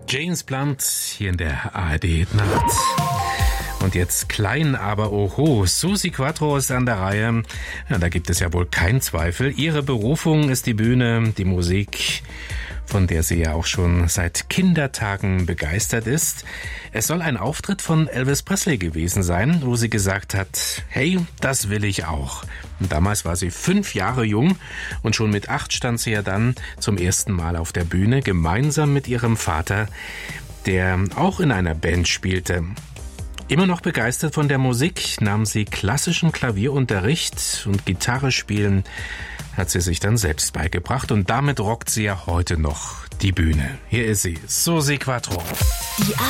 James Blunt hier in der ARD-Nacht. Und jetzt klein, aber oho, Suzi Quatro ist an der Reihe. Ja, da gibt es ja wohl keinen Zweifel. Ihre Berufung ist die Bühne, die Musik, von der sie ja auch schon seit Kindertagen begeistert ist. Es soll ein Auftritt von Elvis Presley gewesen sein, wo sie gesagt hat, hey, das will ich auch. Und damals war sie 5 Jahre jung und schon mit 8 stand sie ja dann zum ersten Mal auf der Bühne, gemeinsam mit ihrem Vater, der auch in einer Band spielte. Immer noch begeistert von der Musik nahm sie klassischen Klavierunterricht und Gitarre spielen hat sie sich dann selbst beigebracht und damit rockt sie ja heute noch die Bühne. Hier ist sie, Suzi Quatro.